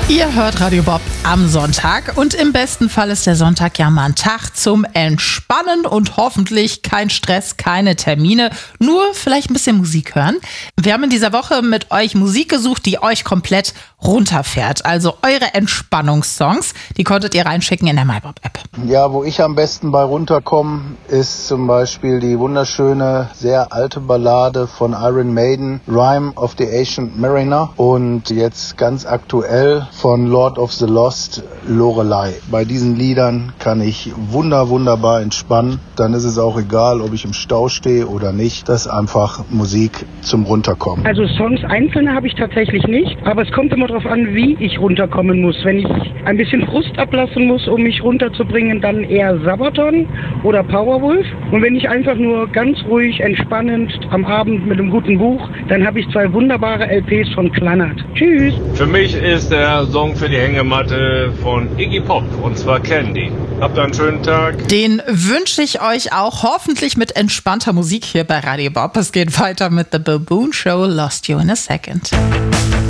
Ihr hört Radio Bob am Sonntag und im besten Fall ist der Sonntag ja mal ein Tag zum Entspannen und hoffentlich kein Stress, keine Termine, nur vielleicht ein bisschen Musik hören. Wir haben in dieser Woche mit euch Musik gesucht, die euch komplett runterfährt, also eure Entspannungssongs, die konntet ihr reinschicken in der MyBob-App. Ja, wo ich am besten bei runterkomme, ist zum Beispiel die wunderschöne, sehr alte Ballade von Iron Maiden, Rime of the Ancient Mariner, und jetzt ganz aktuell von Lord of the Lost, Lorelei. Bei diesen Liedern kann ich wunderbar entspannen. Dann ist es auch egal, ob ich im Stau stehe oder nicht. Das ist einfach Musik zum Runterkommen. Also Songs einzelne habe ich tatsächlich nicht, aber es kommt immer darauf an, wie ich runterkommen muss. Wenn ich ein bisschen Frust ablassen muss, um mich runterzubringen, dann eher Sabaton oder Powerwolf. Und wenn ich einfach nur ganz ruhig, entspannend am Abend mit einem guten Buch, dann habe ich 2 wunderbare LPs von Klannert. Tschüss! Für mich ist der Song für die Hängematte von Iggy Pop, und zwar Candy. Habt einen schönen Tag. Den wünsche ich euch auch, hoffentlich mit entspannter Musik hier bei Radio Bob. Es geht weiter mit The Baboon Show, Lost You in a Second.